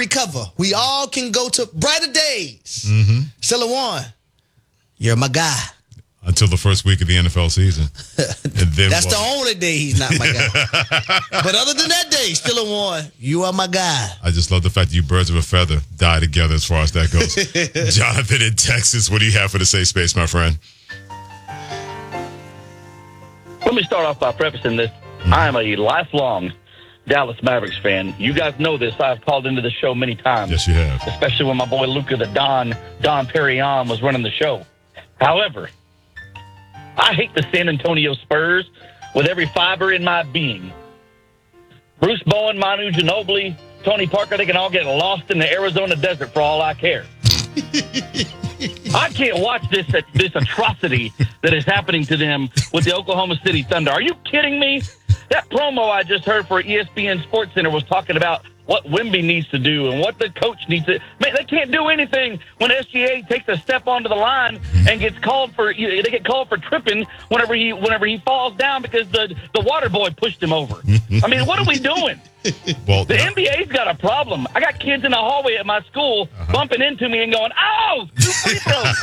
recover. We all can go to brighter days. Mm-hmm. One, you're my guy. Until the first week of the NFL season. And then That's the only day he's not my guy. But other than that day, One, you are my guy. I just love the fact that you birds of a feather die together as far as that goes. Jonathan in Texas, what do you have for the safe space, my friend? Let me start off by prefacing this. I am a lifelong Dallas Mavericks fan. You guys know this. I've called into the show many times. Yes, you have. Especially when my boy Luca the Don Perrion was running the show. However, I hate the San Antonio Spurs with every fiber in my being. Bruce Bowen, Manu Ginobili, Tony Parker, they can all get lost in the Arizona desert for all I care. I can't watch this atrocity that is happening to them with the Oklahoma City Thunder. Are you kidding me? That promo I just heard for ESPN Sports Center was talking about what Wemby needs to do and what the coach needs to. Man, they can't do anything when SGA takes a step onto the line and gets called for. They get called for tripping whenever he falls down because the water boy pushed him over. I mean, what are we doing? Well, the NBA's got a problem. I got kids in the hallway at my school bumping into me and going, "Oh, two free throws."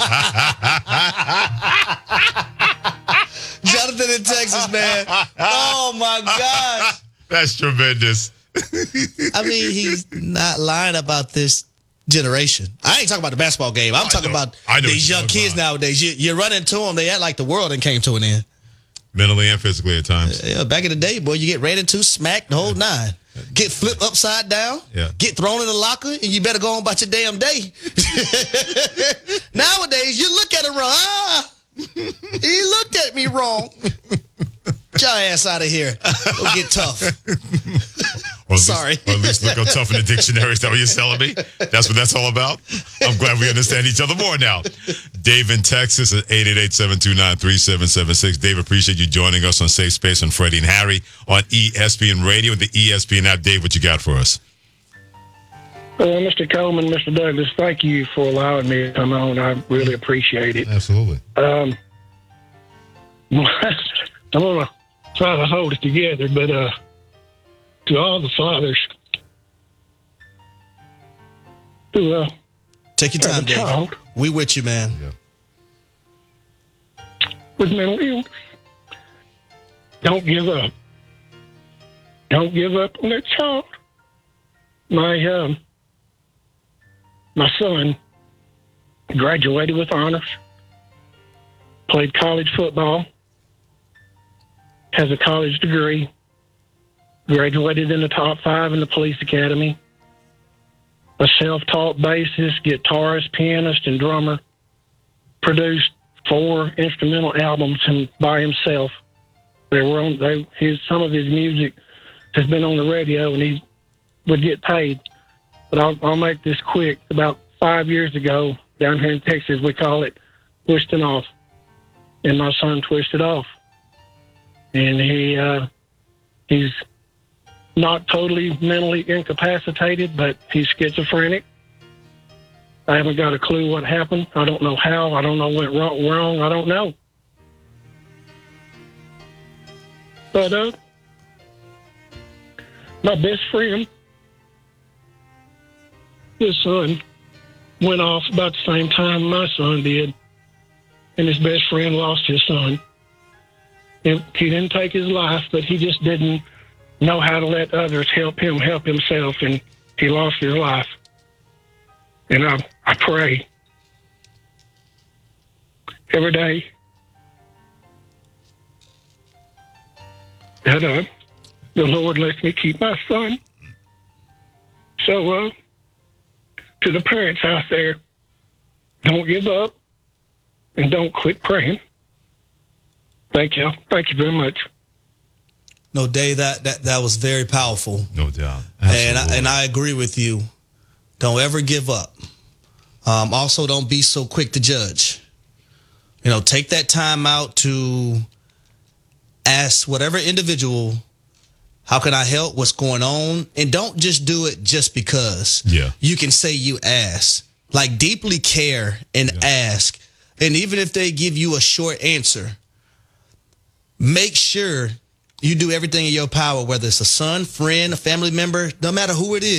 Jonathan in Texas, man. Oh my gosh. That's tremendous. I mean, he's not lying about this generation. I ain't talking about the basketball game. I'm talking about these young kids nowadays. You run into them, they act like the world and came to an end. Mentally and physically at times. Yeah, back in the day, boy, you get ran into, smacked, the whole nine. Get flipped upside down, get thrown in the locker, and you better go on about your damn day. Nowadays, you look at him wrong. He looked at me wrong. Get your ass out of here. Go get tough. Sorry. Or at least look up tough in the dictionary. Is that what you're telling me? That's what that's all about? I'm glad we understand each other more now. Dave in Texas at 888-729-3776. Dave, appreciate you joining us on Safe Space on Freddie and Harry on ESPN Radio and the ESPN app. Dave, what you got for us? Mr. Coleman, Mr. Douglas, thank you for allowing me to come on. I really appreciate it. Absolutely. I'm going to try to hold it together, but to all the fathers who take your time, Dave. We with you, man. Yeah. With mental illness, don't give up. Don't give up on that child. My son graduated with honors, played college football, has a college degree, graduated in the top 5 in the police academy, a self-taught bassist, guitarist, pianist, and drummer, produced 4 instrumental albums by himself. Some of his music has been on the radio, and he would get paid. But I'll make this quick. About 5 years ago, down here in Texas, we call it twisting off. And my son twisted off. And he's not totally mentally incapacitated, but he's schizophrenic. I haven't got a clue what happened. I don't know how. I don't know what went wrong. I don't know. But my best friend, his son went off about the same time my son did, and his best friend lost his son. And he didn't take his life, but he just didn't know how to let others help him help himself, and he lost his life. And I pray every day that the Lord lets me keep my son. So, to the parents out there, don't give up and don't quit praying. Thank you. Thank you very much. No, Dave, that was very powerful. No doubt. And I agree with you. Don't ever give up. Also, don't be so quick to judge. Take that time out to ask whatever individual, how can I help? What's going on? And don't just do it just because. Yeah. You can say you ask. Like, deeply care and ask. And even if they give you a short answer, make sure you do everything in your power, whether it's a son, friend, a family member, no matter who it is.